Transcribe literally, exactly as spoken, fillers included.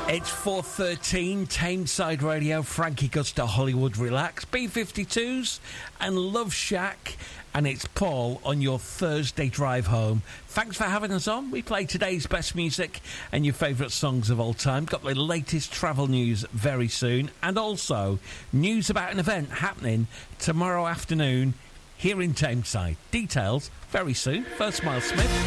It's four thirteen, Tameside Radio, Frankie Goes to Hollywood Relax, B fifty-twos and Love Shack, and it's Paul on your Thursday drive home. Thanks for having us on. We play today's best music and your favourite songs of all time. Got the latest travel news very soon, and also news about an event happening tomorrow afternoon here in Tameside. Details very soon. First, Miles Smith.